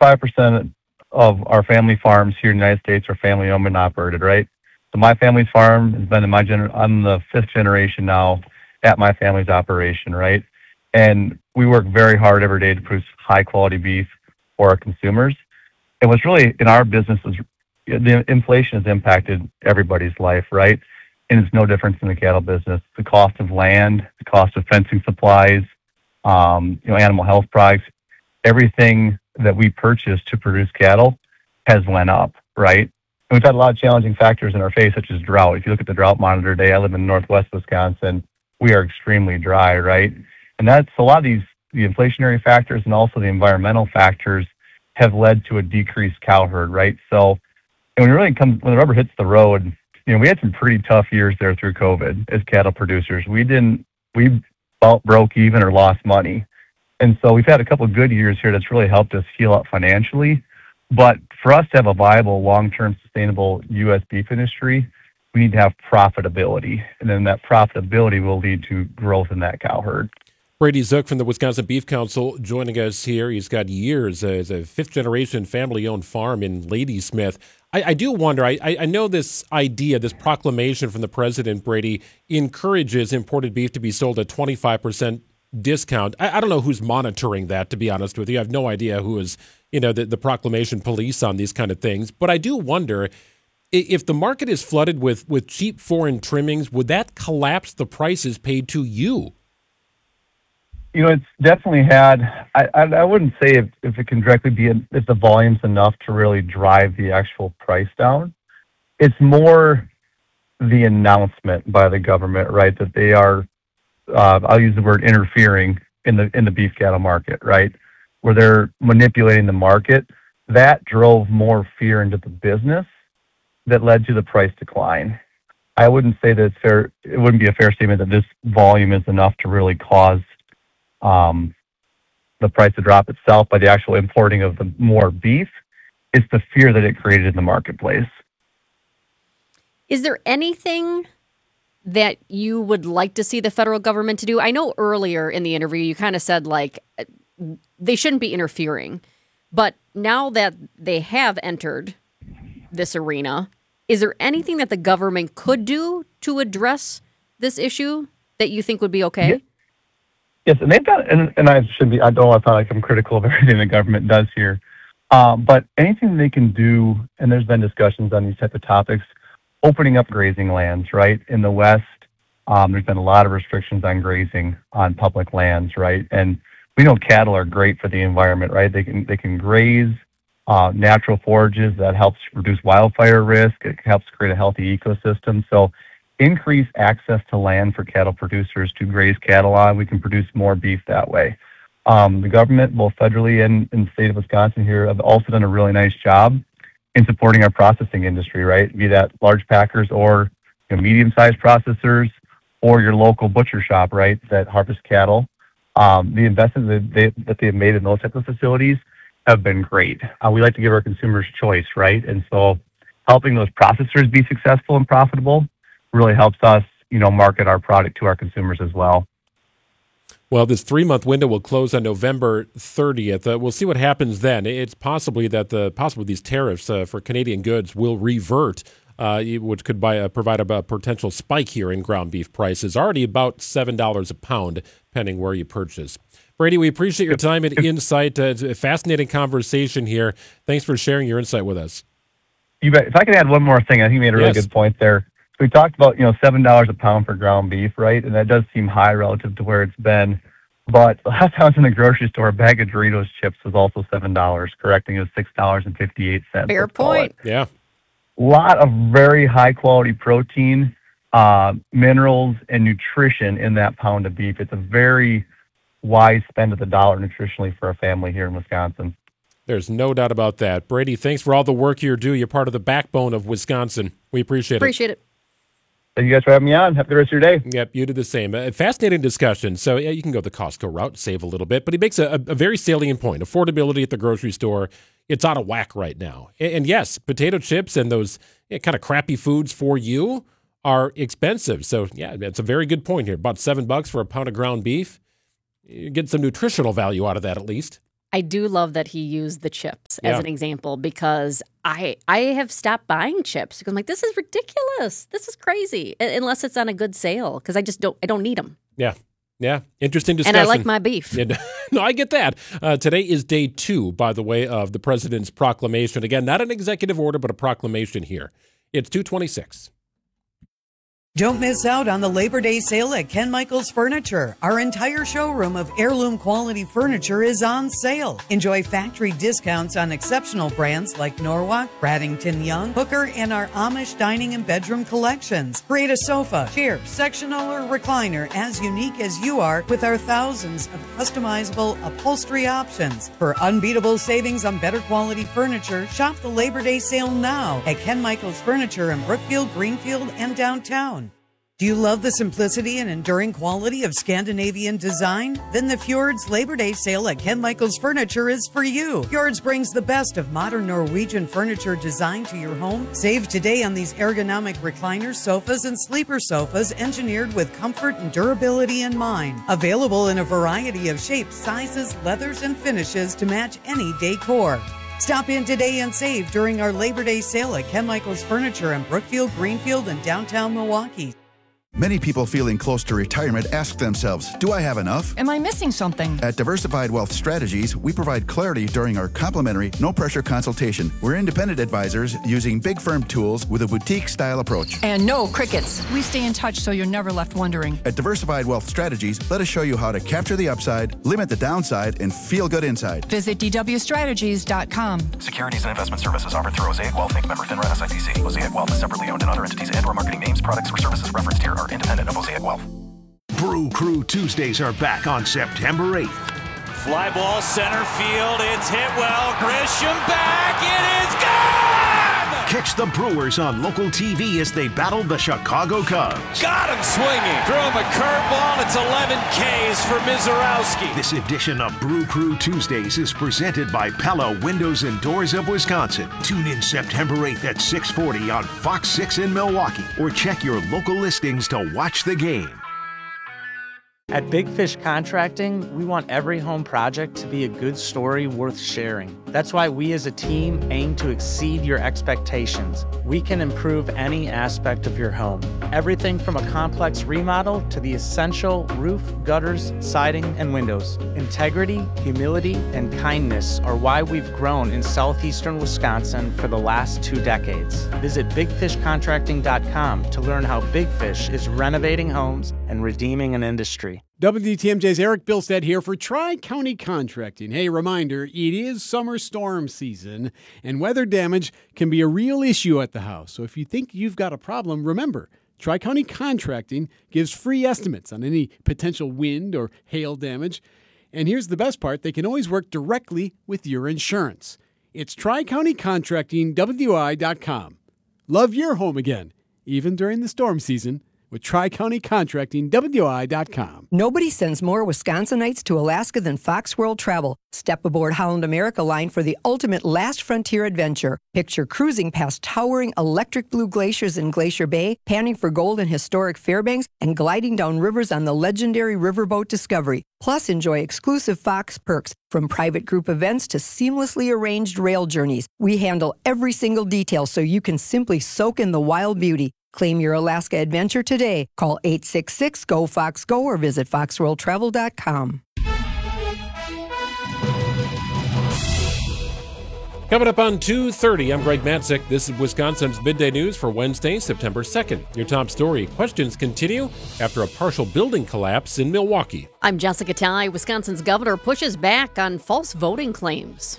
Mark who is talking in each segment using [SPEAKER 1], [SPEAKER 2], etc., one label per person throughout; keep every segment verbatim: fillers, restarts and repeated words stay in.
[SPEAKER 1] seventy-five percent of our family farms here in the United States are family owned and operated, right? So my family's farm has been in my gener- I'm the fifth generation now at my family's operation, right? And we work very hard every day to produce high quality beef for our consumers. And what's really in our business is the inflation has impacted everybody's life, right? And it's no difference in the cattle business. The cost of land, the cost of fencing supplies, um, you know, animal health products, everything that we purchase to produce cattle has went up, right? And we've had a lot of challenging factors in our face, such as drought. If you look at the drought monitor today, I live in northwest Wisconsin, we are extremely dry, right? And that's a lot of these, the inflationary factors and also the environmental factors have led to a decreased cow herd, right? So, and when it really comes, when the rubber hits the road, you know, we had some pretty tough years there through COVID as cattle producers. We didn't, we about broke even or lost money. And so we've had a couple of good years here that's really helped us heal up financially. But for us to have a viable, long-term, sustainable U S beef industry, we need to have profitability. And then that profitability will lead to growth in that cow herd.
[SPEAKER 2] Brady Zook from the Wisconsin Beef Council joining us here. He's got years as a fifth-generation family-owned farm in Ladysmith. I, I do wonder, I, I know this idea, this proclamation from the president, Brady, encourages imported beef to be sold at twenty-five percent discount. I, I don't know who's monitoring that, to be honest with you. I have no idea who is, you know, the, the proclamation police on these kind of things. But I do wonder, if the market is flooded with, with cheap foreign trimmings, would that collapse the prices paid to you?
[SPEAKER 1] You know, it's definitely had, I, I, I wouldn't say if, if it can directly be, if the volume's enough to really drive the actual price down. It's more the announcement by the government, right, that they are, uh, I'll use the word interfering in the in the beef cattle market, right, where they're manipulating the market. That drove more fear into the business that led to the price decline. I wouldn't say that it's fair, it wouldn't be a fair statement that this volume is enough to really cause Um, the price to drop itself by the actual importing of the more beef. It's the fear that it created in the marketplace.
[SPEAKER 3] Is there anything that you would like to see the federal government to do? I know earlier in the interview you kind of said, like, they shouldn't be interfering. But now that they have entered this arena, is there anything that the government could do to address this issue that you think would be okay?
[SPEAKER 1] Yeah. Yes, and they've done, and, and I should be, I don't want to sound like I'm critical of everything the government does here, um, but anything they can do, and there's been discussions on these type of topics, opening up grazing lands, right? In the West, um, there's been a lot of restrictions on grazing on public lands, right? And we know cattle are great for the environment, right? They can they can graze uh, natural forages that helps reduce wildfire risk. It helps create a healthy ecosystem. So increase access to land for cattle producers to graze cattle on. We can produce more beef that way. Um, the government, both federally and in the state of Wisconsin here, have also done a really nice job in supporting our processing industry, right? Be that large packers or, you know, medium-sized processors or your local butcher shop, right, that harvest cattle. Um, the investments that, they, that they've made in those type of facilities have been great. Uh, we like to give our consumers choice, right? And so helping those processors be successful and profitable really helps us, you know, market our product to our consumers as well.
[SPEAKER 2] Well, this three-month window will close on November thirtieth. Uh, we'll see what happens then. It's possibly that the possibly these tariffs uh, for Canadian goods will revert, uh, which could buy a, provide a, a potential spike here in ground beef prices, already about seven dollars a pound, depending where you purchase. Brady, we appreciate your time and insight. Uh, it's a fascinating conversation here. Thanks for sharing your insight with us.
[SPEAKER 1] You bet. If I can add one more thing, I think you made a really
[SPEAKER 2] Yes.
[SPEAKER 1] good point there. We talked about, you know, seven dollars a pound for ground beef, right? And that does seem high relative to where it's been. But the last time I was in the grocery store, a bag of Doritos chips was also seven dollars, correcting it was six dollars and fifty-eight cents.
[SPEAKER 3] Fair point.
[SPEAKER 2] Yeah.
[SPEAKER 1] A lot of very high-quality protein, uh, minerals, and nutrition in that pound of beef. It's a very wise spend of the dollar nutritionally for a family here in Wisconsin.
[SPEAKER 2] There's no doubt about that. Brady, thanks for all the work you do. You're part of the backbone of Wisconsin. We appreciate it.
[SPEAKER 3] Appreciate it.
[SPEAKER 1] Thank you guys for having me on. Have a good rest of your day.
[SPEAKER 2] Yep, you do the same. A fascinating discussion. So yeah, you can go the Costco route, save a little bit, but he makes a, a very salient point. Affordability at the grocery store, it's out of whack right now. And, and yes, potato chips and those you know, kind of crappy foods for you are expensive. So yeah, that's a very good point here. About seven bucks for a pound of ground beef. You get some nutritional value out of that at least.
[SPEAKER 3] I do love that he used the chips
[SPEAKER 2] Yeah.
[SPEAKER 3] as an example because I I have stopped buying chips because I'm like, this is ridiculous. This is crazy. U- Unless it's on a good sale because I just don't I don't need them.
[SPEAKER 2] Yeah. Yeah. Interesting discussion.
[SPEAKER 3] And I like my beef.
[SPEAKER 2] Yeah, no, I get that. Uh, today is day two, by the way, of the president's proclamation. Again, not an executive order, but a proclamation here. It's two twenty-six.
[SPEAKER 4] Don't miss out on the Labor Day sale at Ken Michaels Furniture. Our entire showroom of heirloom quality furniture is on sale. Enjoy factory discounts on exceptional brands like Norwalk, Bradington Young, Hooker, and our Amish dining and bedroom collections. Create a sofa, chair, sectional, or recliner as unique as you are with our thousands of customizable upholstery options. For unbeatable savings on better quality furniture, shop the Labor Day sale now at Ken Michaels Furniture in Brookfield, Greenfield, and downtown. Do you love the simplicity and enduring quality of Scandinavian design? Then the Fjords Labor Day sale at Ken Michaels Furniture is for you. Fjords brings the best of modern Norwegian furniture design to your home. Save today on these ergonomic recliners, sofas, and sleeper sofas engineered with comfort and durability in mind. Available in a variety of shapes, sizes, leathers, and finishes to match any decor. Stop in today and save during our Labor Day sale at Ken Michaels Furniture in Brookfield, Greenfield, and downtown Milwaukee.
[SPEAKER 5] Many people feeling close to retirement ask themselves, do I have enough?
[SPEAKER 6] Am I missing something?
[SPEAKER 5] At Diversified Wealth Strategies, we provide clarity during our complimentary, no-pressure consultation. We're independent advisors using big firm tools with a boutique-style approach.
[SPEAKER 6] And no crickets. We stay in touch so you're never left wondering.
[SPEAKER 5] At Diversified Wealth Strategies, let us show you how to capture the upside, limit the downside, and feel good inside.
[SPEAKER 6] Visit d w strategies dot com.
[SPEAKER 7] Securities and investment services offered through Mosaic Wealth, Incorporated. Member FINRA S I P C. Mosaic Wealth is separately owned, and other entities and/or marketing names, products, or services referenced here are independent of Mosaic Wealth.
[SPEAKER 8] Brew Crew Tuesdays are back on September eighth.
[SPEAKER 9] Fly ball center field. It's hit well. Grisham back. It is gone!
[SPEAKER 8] Catch the Brewers on local T V as they battle the Chicago Cubs.
[SPEAKER 9] Got him swinging. Throw him a curveball. It's eleven Ks for Mizorowski.
[SPEAKER 8] This edition of Brew Crew Tuesdays is presented by Pella Windows and Doors of Wisconsin. Tune in September eighth at six forty on Fox six in Milwaukee, or check your local listings to watch the game.
[SPEAKER 10] At Big Fish Contracting, we want every home project to be a good story worth sharing. That's why we as a team aim to exceed your expectations. We can improve any aspect of your home. Everything from a complex remodel to the essential roof, gutters, siding, and windows. Integrity, humility, and kindness are why we've grown in southeastern Wisconsin for the last two decades. Visit big fish contracting dot com to learn how Big Fish is renovating homes and redeeming an industry.
[SPEAKER 11] W T M J's Eric Bilstead here for Tri-County Contracting. Hey, reminder, it is summer storm season, and weather damage can be a real issue at the house. So if you think you've got a problem, remember, Tri-County Contracting gives free estimates on any potential wind or hail damage. And here's the best part, they can always work directly with your insurance. It's Tri-County Contracting W I dot com. Love your home again, even during the storm season, with Tri-County Contracting W I dot com.
[SPEAKER 12] Nobody sends more Wisconsinites to Alaska than Fox World Travel. Step aboard Holland America Line for the ultimate last frontier adventure. Picture cruising past towering electric blue glaciers in Glacier Bay, panning for gold in historic Fairbanks, and gliding down rivers on the legendary Riverboat Discovery. Plus, enjoy exclusive Fox perks, from private group events to seamlessly arranged rail journeys. We handle every single detail so you can simply soak in the wild beauty. Claim your Alaska adventure today. Call eight six six, G O, Fox, Go or visit fox world travel dot com.
[SPEAKER 2] Coming up on two thirty, I'm Greg Matzik. This is Wisconsin's Midday News for Wednesday, September second. Your top story. Questions continue after a partial building collapse in Milwaukee.
[SPEAKER 3] I'm Jessica Ty. Wisconsin's governor pushes back on false voting claims.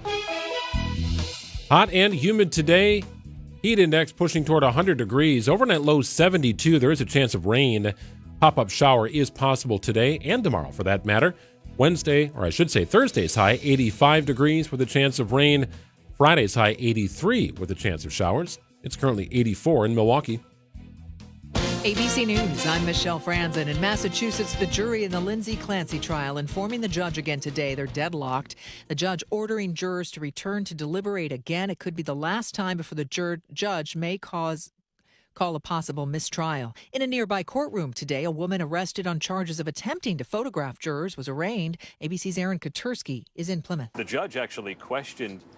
[SPEAKER 2] Hot and humid today. Heat index pushing toward one hundred degrees. Overnight low seventy-two. There is a chance of rain. Pop-up shower is possible today and tomorrow for that matter. Wednesday, or I should say Thursday's high, eighty-five degrees with a chance of rain. Friday's high, eighty-three with a chance of showers. It's currently eighty-four in Milwaukee.
[SPEAKER 13] A B C News, I'm Michelle Franzen. In Massachusetts, the jury in the Lindsay Clancy trial informing the judge again today they're deadlocked. The judge ordering jurors to return to deliberate again. It could be the last time before the jur- judge may cause call a possible mistrial. In a nearby courtroom today, a woman arrested on charges of attempting to photograph jurors was arraigned. A B C's Aaron Katursky is in Plymouth.
[SPEAKER 14] The judge actually questioned